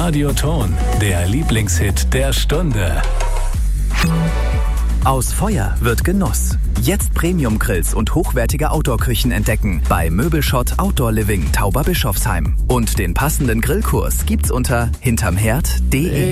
Radioton, der Lieblingshit der Stunde. Aus Feuer wird Genuss. Jetzt Premium-Grills und hochwertige Outdoor-Küchen entdecken bei Möbelschott Outdoor Living Tauberbischofsheim. Und den passenden Grillkurs gibt's unter hintermherd.de.